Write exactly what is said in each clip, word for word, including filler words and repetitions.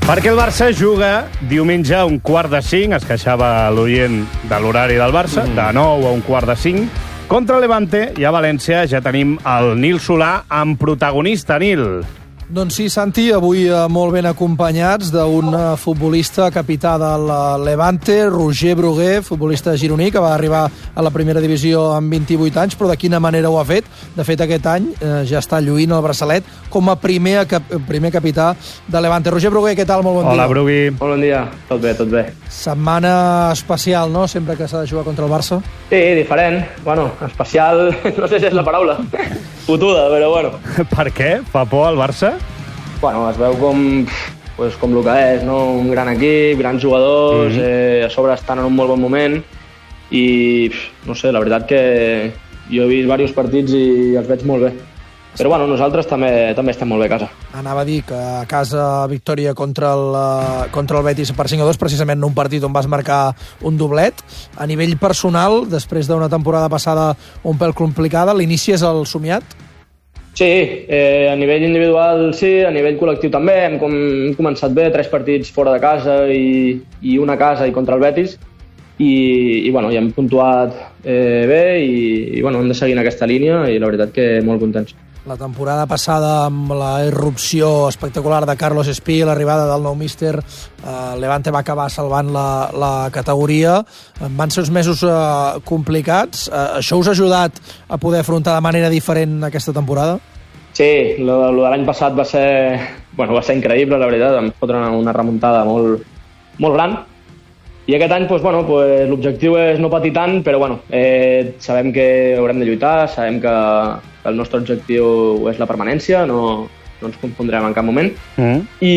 Perquè el Barça juga diumenge a un quart de cinc, es queixava l'oient de l'horari del Barça, mm. de nou a un quart de cinc, contra Levante, i a València ja tenim el Nil Solà amb protagonista, Nil. Doncs sí, Santi, avui eh, molt ben acompanyats d'un eh, futbolista capità del Levante, Roger Brugué, futbolista gironí, que va arribar a la primera divisió amb vint-i-vuit anys, però de quina manera ho ha fet? De fet, aquest any eh, ja està lluint el braçalet com a primer, cap, primer capità de Levante. Roger Brugué, què tal? Molt bon Hola, dia. Hola, Brugui. Molt bon dia. Tot bé, tot bé. Setmana especial, no?, sempre que s'ha de jugar contra el Barça. Sí, diferent. Bueno, especial, no sé si és la paraula. Fotuda, però bueno. Per què? Fa por al Barça? Bueno, es veu com, pues, com el que és, no? Un gran equip, grans jugadors, mm-hmm. eh, a sobre estan en un molt bon moment i, no sé, la veritat que jo he vist diversos partits i els veig molt bé. Però bueno, nosaltres també, també estem molt bé a casa. Anava a dir que a casa victòria contra el, contra el Betis per cinc a dos, precisament en un partit on vas marcar un doblet. A nivell personal, després d'una temporada passada un pèl complicada, l'inici és el somiat? Sí, eh, a nivell individual sí, a nivell col·lectiu també. Hem, com, hem començat bé, tres partits fora de casa i, i una a casa i contra el Betis. I, i bueno, ja hem puntuat eh, bé i, i bueno, hem de seguir en aquesta línia i la veritat que molt contents. La temporada passada, amb la irrupció espectacular de Carlos Espí, l'arribada del nou míster, eh, Levante va acabar salvant la, la categoria. Van ser uns mesos eh, complicats. Eh, això us ha ajudat a poder afrontar de manera diferent aquesta temporada? Sí, lo, lo de l'any passat va ser, bueno, va ser increïble, la veritat. Vam fotre una remuntada molt, molt gran. I aquest any, pues, bueno, pues, l'objectiu és no patir tant, però bueno, eh, sabem que haurem de lluitar, sabem que el nostre objectiu és la permanència, no, no ens confondrem en cap moment. Mm. I,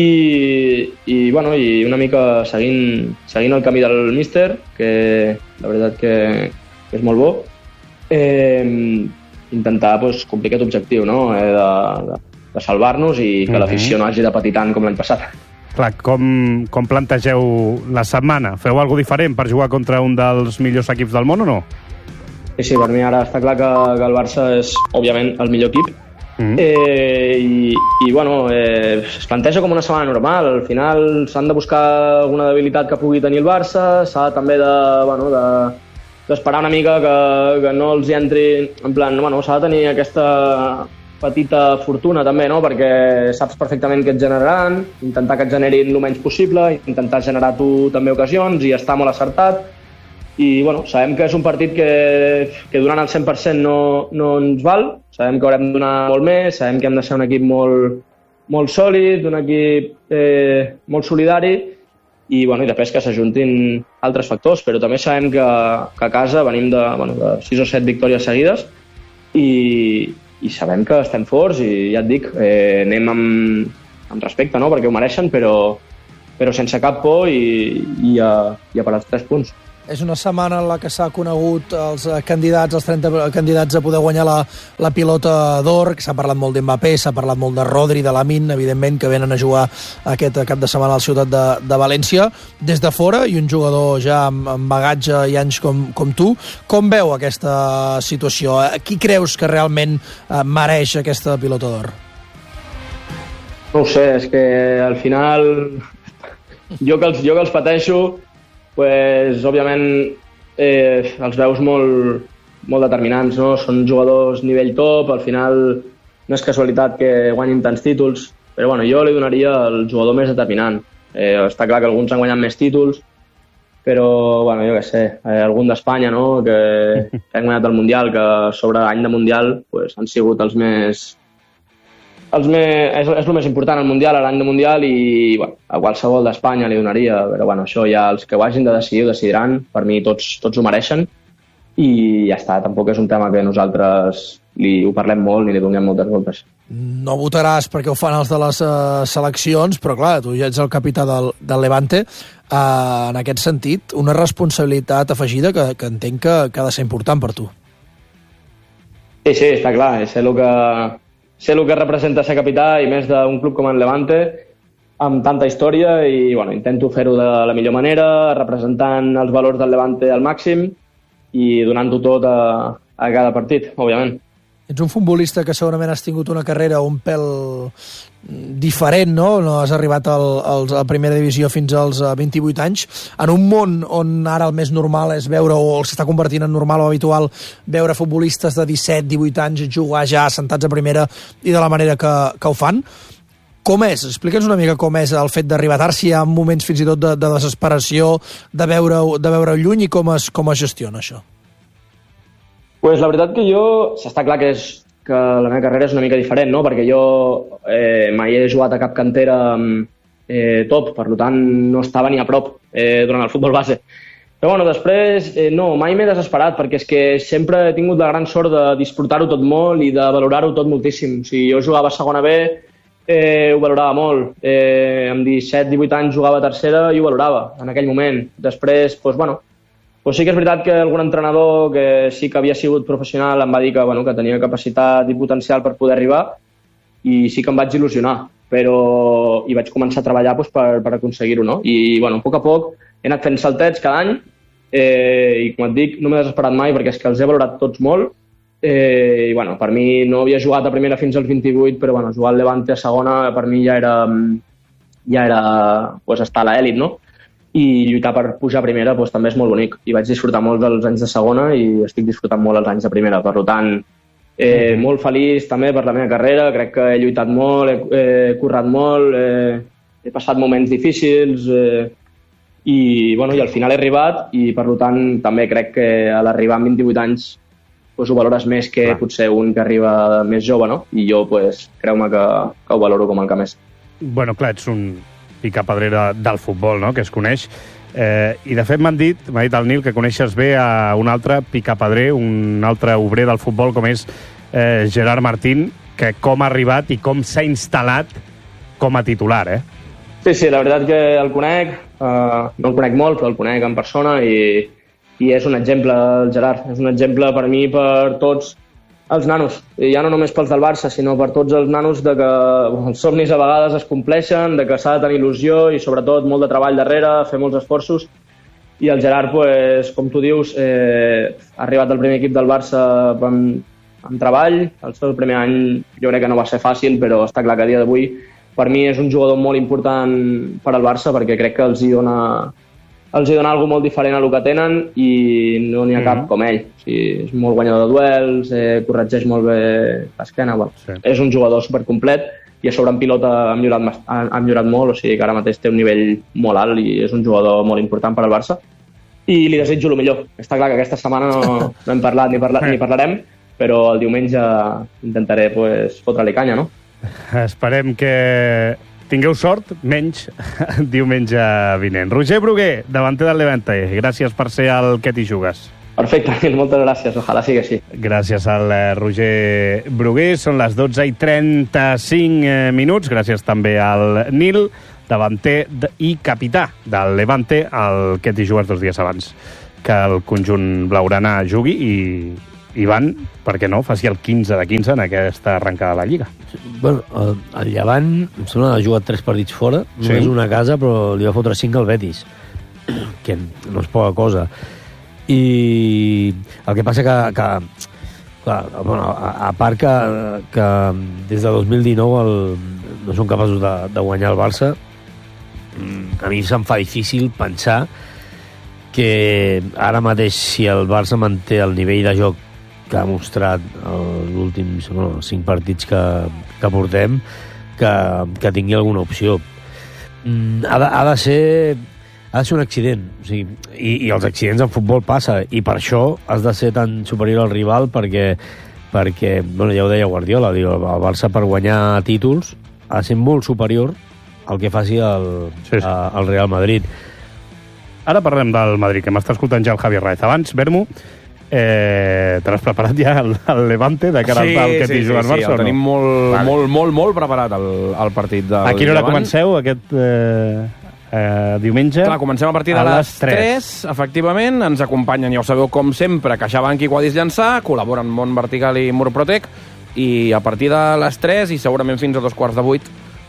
i, bueno, i una mica seguint, seguint el camí del míster, que la veritat que és molt bo, eh, intentar pues, complir aquest objectiu, no? eh, de, de, de salvar-nos i que mm-hmm. l'afició no hagi de patir tant com l'any passat. Clar, com, com plantegeu la setmana? Feu alguna diferent per jugar contra un dels millors equips del món o no? Sí, sí, per mi ara està clar que, que el Barça és, òbviament, el millor equip. Mm. Eh, i, i, bueno, eh, es planteja com una setmana normal. Al final s'han de buscar alguna debilitat que pugui tenir el Barça, s'ha també de, bueno, de, d'esperar una mica que, que no els hi entri... En plan, bueno, s'ha de tenir aquesta petita fortuna també, no? Perquè saps perfectament què et generaran, intentar que et generin el menys possible, intentar generar tu també ocasions i estar molt acertat. I bueno, sabem que és un partit que, que donant el cent per cent no, no ens val, sabem que haurem de donar molt més, sabem que hem de ser un equip molt, molt sòlid, un equip eh, molt solidari i, bueno, i després que s'ajuntin altres factors, però també sabem que, que a casa venim de, bueno, de sis o set victòries seguides i, i sabem que estem forts i ja et dic, eh, anem amb, amb respecte, no? Perquè ho mereixen, però, però sense cap por i, i, a, i a per als tres punts. És una setmana en la que s'ha conegut els candidats, els trenta candidats a poder guanyar la, la pilota d'or, que s'ha parlat molt d'Mbappé, s'ha parlat molt de Rodri, de Lamine, evidentment, que venen a jugar aquest cap de setmana a la ciutat de, de València. Des de fora, i un jugador ja amb, amb bagatge i anys com, com tu, com veu aquesta situació? Qui creus que realment eh, mereix aquesta pilota d'or? No ho sé, és que al final jo que els, jo que els pateixo, pues, òbviament eh, els veus molt, molt determinants, no? Són jugadors nivell top, al final no és casualitat que guanyin tants títols, però bueno, jo li donaria el jugador més determinant. Eh, està clar que alguns han guanyat més títols, però bueno, jo què sé, eh, algun d'Espanya, no? que, que han guanyat el Mundial, que sobre any de Mundial pues, han sigut els més... Els més, és, és el més important, el Mundial, l'any de Mundial, i bueno, a qualsevol d'Espanya li donaria, però bueno, això ja els que ho hagin de decidir ho decidiran, per mi tots, tots ho mereixen, i ja està, tampoc és un tema que nosaltres li ho parlem molt ni li donem moltes voltes. No votaràs perquè ho fan els de les uh, seleccions, però clar, tu ja ets el capità del, del Levante, uh, en aquest sentit, una responsabilitat afegida que, que entenc que, que ha de ser important per tu. Sí, sí, està clar, és el que... sé el que representa ser capità i més d'un club com el Levante amb tanta història i bueno, intento fer-ho de la millor manera, representant els valors del Levante al màxim i donant-ho tot a, a cada partit, òbviament. Ets un futbolista que segurament has tingut una carrera un pèl diferent, no? No has arribat al, al, a primera divisió fins als vint-i-vuit anys. En un món on ara el més normal és veure, o s'està convertint en normal o habitual, veure futbolistes de disset divuit anys jugar ja assentats a primera i de la manera que, que ho fan. Com és? Explica'ns una mica com és el fet d'arribar tard, si hi ha moments fins i tot de, de desesperació, de veure, de veure lluny, i com es, com es gestiona això? Pues la veritat que jo, s'està clar que, és, que la meva carrera és una mica diferent, no? Perquè jo eh, mai he jugat a cap cantera eh, top, per tant no estava ni a prop eh, durant el futbol base. Però bueno, després eh, no, mai m'he desesperat, perquè és que sempre he tingut la gran sort de disfrutar-ho tot molt i de valorar-ho tot moltíssim. O sigui, jo jugava a segona B, eh, ho valorava molt. Eh, amb disset divuit anys jugava a tercera i ho valorava en aquell moment. Després, doncs, bueno, Pues sí que és veritat que algun entrenador que sí que havia sigut professional em va dir que, bueno, que tenia capacitat i potencial per poder arribar, i sí que em vaig il·lusionar, però i vaig començar a treballar doncs, per, per aconseguir-ho, no? I, bueno, a poc a poc he anat fent saltets cada any eh, i, com et dic, no m'he desesperat mai perquè és que els he valorat tots molt eh, i, bueno, per mi no havia jugat a primera fins als vint-i-vuit, però, bueno, jugar al Levante a segona per mi ja era, ja era pues, estar a l'elit, no? I lluitar per pujar a primera doncs, també és molt bonic. I vaig disfrutar molt dels anys de segona i estic disfrutant molt els anys de primera. Per tant, eh, mm. molt feliç també per la meva carrera. Crec que he lluitat molt, he, he currat molt, eh, he passat moments difícils eh, i, bueno, i al final he arribat i, per tant, també crec que a l'arribar amb vint-i-vuit anys doncs, ho valores més que Clar. Potser un que arriba més jove, no? I jo, pues, creu-me que, que ho valoro com el que més. Bueno, clar, ets un picapedrera del futbol, no?, que es coneix. Eh, I, de fet, m'han dit, m'ha dit el Nil, que coneixes bé a un altre picapedrer, un altre obrer del futbol, com és eh, Gerard Martín, que com ha arribat i com s'ha instal·lat com a titular, eh? Sí, sí, la veritat que el conec, eh, no el conec molt, però el conec en persona i, i és un exemple, el Gerard, és un exemple per mi, per tots els nanos, i ja no només pels del Barça, sinó per tots els nanos de que els somnis a vegades es compleixen, de que s'ha de tenir il·lusió i sobretot molt de treball darrere, fer molts esforços. I el Gerard, pues, com tu dius, eh, ha arribat al primer equip del Barça amb, amb treball. El seu primer any jo crec que no va ser fàcil, però està clar que a dia d'avui per mi és un jugador molt important per al Barça perquè crec que els hi dona els hi dona alguna molt diferent a el que tenen i no n'hi ha cap mm-hmm. com ell. O sigui, és molt guanyador de duels, eh, corregeix molt bé l'esquena. Bueno, sí. És un jugador supercomplet i a sobre en pilota ha millorat, ha, ha millorat molt, o sigui que ara mateix té un nivell molt alt i és un jugador molt important per al Barça. I li desitjo el millor. Està clar que aquesta setmana no, no hem parlat ni, parla, ni parlarem, però el diumenge intentaré pues, fotre-li canya, no? Esperem que tingueu sort, menys diumenge vinent. Roger Brugué, davanter del Levante, gràcies per ser el que t'hi jugues. Perfecte, moltes gràcies, ojalà sigui així. Gràcies al Roger Brugué, són les dotze i trenta-cinc minuts, gràcies també al Nil, davanter i capità del Levante, el que t'hi jugues dos dies abans que el conjunt blaugrana jugui i Ivan, per què no, faci el quinze de quinze en aquesta arrencada de la Lliga. Bueno, el, el Llevant, em sembla que ha jugat tres partits fora, sí. Només una casa, però li va fotre cinc al Betis, que no és poca cosa. I el que passa que, que clar, bueno, a, a part que, que des de dos mil dinou el, no són capaços de, de guanyar el Barça, a mi se'm fa difícil pensar que ara mateix, si el Barça manté el nivell de joc que ha mostrat els últims bueno, cinc partits que, que portem, que, que tingui alguna opció. Mm, ha, de, ha de ser ha de ser un accident, o sigui, i, i els accidents en futbol passa, i per això has de ser tan superior al rival perquè, perquè bueno, ja ho deia Guardiola, diu, el Barça per guanyar títols ha de ser molt superior al que faci el, sí, sí. A, el Real Madrid. Ara parlem del Madrid, que m'està escoltant ja el Javier Raez. Abans, Bermu, eh, te l'has preparat ja el, el Levante de cara sí, al que sí, t'hi juga sí, el Barça? Sí, el tenim no? molt, vale. molt, molt, molt preparat el, el partit del A quina hora Llevant. comenceu aquest eh, eh, diumenge? Clar, comencem a partir de a les tres, efectivament. Ens acompanyen, ja ho sabeu, com sempre, CaixaBank i Guadis Llançà, col·laboren Mont Vertical i Murprotec, i a partir de les tres i segurament fins a dos quarts de vuit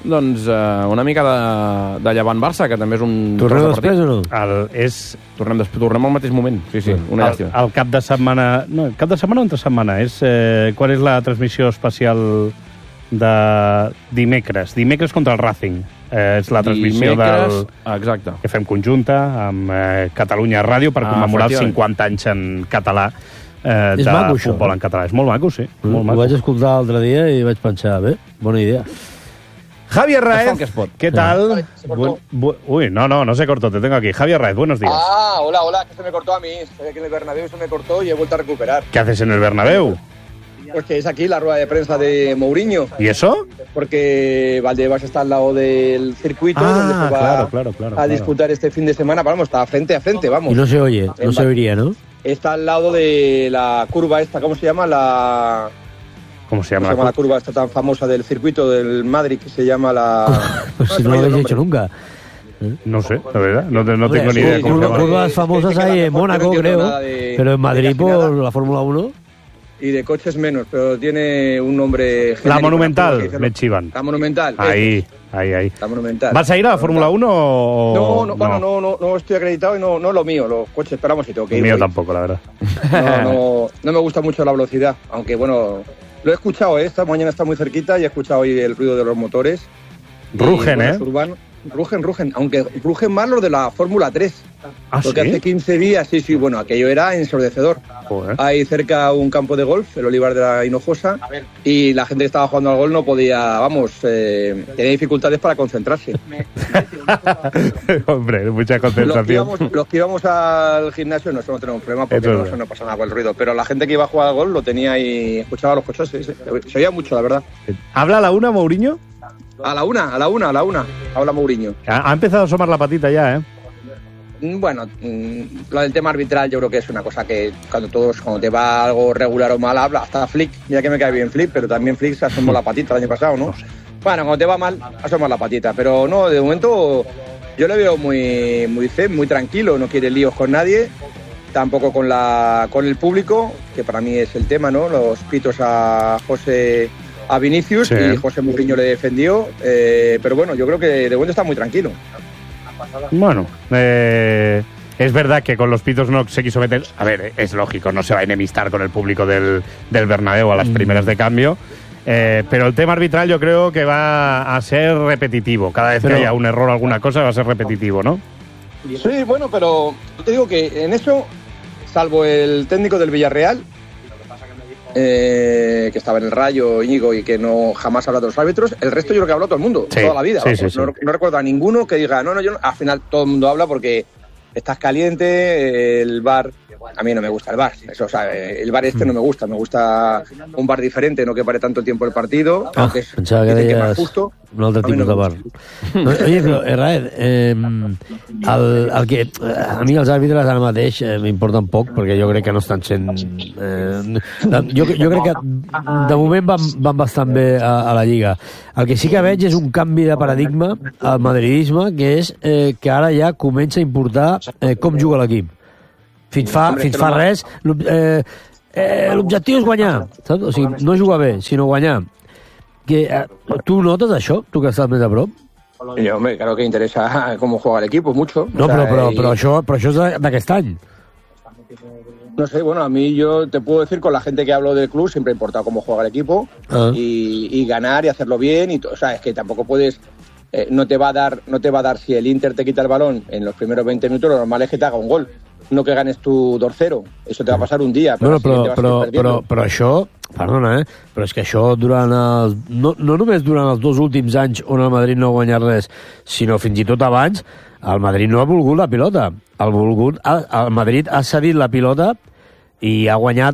doncs, eh, una mica de, de Llevant-Barça, que també és un... Tornem després o no? El, és... Tornem, des, tornem al mateix moment, sí, sí, una el, llàstima. el cap de setmana... No, cap de setmana o entre setmana? És, eh, quan és la transmissió especial de dimecres? Dimecres contra el Racing. Eh, és la transmissió Dimecres, del... exacte. que fem conjunta amb eh, Catalunya Ràdio per Ah, commemorar els efectivament. cinquanta anys en català eh, És de maco, això. futbol en català. És molt maco, sí. Molt Ho maco. vaig escoltar l'altre dia i vaig pensar, bé, bona idea. Javier Es fa el Raez, que es pot. ¿qué tal? Vale, se cortó. Bu- bu- Uy, no, no, no se cortó, te tengo aquí. Javier Raez, buenos días. Ah, hola, hola, que se me cortó a mí. Estoy aquí en el Bernabéu, se me cortó y he vuelto a recuperar. ¿Qué haces en el Bernabéu? Pues que es aquí la rueda de prensa de Mourinho, ¿Y eso? porque Valdebebas está al lado del circuito Ah, donde se va claro, claro, claro, a claro. disputar este fin de semana. Vamos, está frente a frente, vamos. Y no se oye, no se oiría, ¿no? Está al lado de la curva esta, ¿cómo se llama? La, ¿Cómo se ¿cómo llama? se llama la la curva esta tan famosa del circuito del Madrid que se llama la... Pues si se no me ha lo ido el habéis hecho nombre. nunca. No sé, la verdad, no, te- no Hombre, tengo ni sí, idea. cómo se curva- llama. curvas Eh, famosas dice que hay a lo en mejor Mónaco, no entiendo creo, nada de- pero en Madrid de casi por nada. la Fórmula uno... Y de coches menos, pero tiene un nombre La genérico, Monumental, ¿no? me chivan. La Monumental. Ahí, ahí, ahí. La Monumental. ¿Vas a ir a la Fórmula uno o...? No, no, bueno, no, no, no estoy acreditado y no, no es lo mío. Los coches, esperamos si tengo que El ir. mío voy. tampoco, la verdad. No, no, no me gusta mucho la velocidad, aunque bueno, lo he escuchado, ¿eh? Esta mañana está muy cerquita y he escuchado hoy el ruido de los motores. Y, Rugen, bueno, ¿eh? es urbano. Rugen, rugen, aunque rugen más los de la Fórmula tres. ¿Ah, Porque sí? hace quince días, sí, sí, bueno, aquello era ensordecedor. Joder. Hay cerca un campo de golf, el Olivar de la Hinojosa, y la gente que estaba jugando al golf no podía, vamos, eh, tenía dificultades para concentrarse. Hombre, mucha Los que, concentración. íbamos, los que íbamos al gimnasio no, eso no tenemos problema porque Eso es no, verdad. eso no pasa nada con el ruido. Pero la gente que iba a jugar al gol lo tenía y escuchaba los coches, sí, sí. Se oía mucho, la verdad. ¿Habla a la una, Mourinho? A la una, a la una, a la una, habla Mourinho. Ha, ha empezado a asomar la patita ya, ¿eh? Mm, Bueno, mm, lo del tema arbitral yo creo que es una cosa que cuando todos, cuando te va algo regular o mal, habla. Hasta Flick, ya que me cae bien Flick, pero también Flick se asomó la patita el año pasado, ¿no? Bueno, cuando te va mal, asomas la patita. Pero no, de momento yo le veo muy, muy zen, muy tranquilo, no quiere líos con nadie. Tampoco con la con el público, que para mí es el tema, ¿no? Los pitos a José, a Vinicius, Sí. y José Mourinho le defendió. Eh, pero bueno, yo creo que de momento está muy tranquilo. Bueno, eh, es verdad que con los pitos no se quiso meter... A ver, es lógico, no se va a enemistar con el público del, del Bernabéu a las primeras de cambio. Eh, pero el tema arbitral yo creo que va a ser repetitivo. Cada vez Pero- que haya un error o alguna cosa va a ser repetitivo, ¿no? Sí, bueno, pero yo te digo que en eso, salvo el técnico del Villarreal, eh, que estaba en el Rayo, Íñigo, y que no jamás habla de los árbitros, el resto yo creo que ha hablado todo el mundo, Sí, toda la vida. sí, vamos. sí, sí. No, no recuerdo a ninguno que diga, no, no, yo no. Al final todo el mundo habla porque estás caliente, el bar... A mí no me gusta el bar, eso, o sea, el bar este no me gusta, me gusta un bar diferente, no que pare tanto tiempo el partido, Ah, aunque es, pensaba que dicen que más deies justo. un altre A mi tipus no de me bar. gusta. Oye, però, eh, Raed, eh, el, el que, a mi els àrbitres ara mateix eh, m'importen poc, perquè jo crec que no estan sent... Eh, jo, jo crec que de moment van, van bastant bé a, a la Lliga. El que sí que veig és un canvi de paradigma al madridisme, que és eh, que ara ja comença a importar eh, com juga l'equip. Fins fa, Hombre, fins que fa no- res, l'ob- eh, eh, l'objectiu és guanyar, saps? O sigui, no jugar bé, sinó guanyar. Que, eh, tu notes això, tu que estàs més a prop? Y, hombre, claro que interesa cómo juega el equipo, mucho. No, O sea, però, però, y- però, això, però això és de- d'aquest any. No sé, bueno, a mí yo te puedo decir, con la gente que hablo del club, siempre ha importado cómo juega el equipo Ah. y, y ganar y hacerlo bien. Y to- o sea, es que tampoco puedes, eh, no te va a dar, no te va a dar si el Inter te quita el balón en los primeros veinte minutos, lo normal es que te haga un gol, no que ganes tu dos cero. Eso te va a pasar un día, pero, Bueno, al siguiente però, vas a però, ir perdiendo. però, però això, perdona, eh? Però és que això durant els, no, no només durant els dos últims anys on el Madrid no ha guanyat res, sinó fins i tot abans, el Madrid no ha volgut la pilota. El, volgut, el Madrid ha cedit la pilota i ha guanyat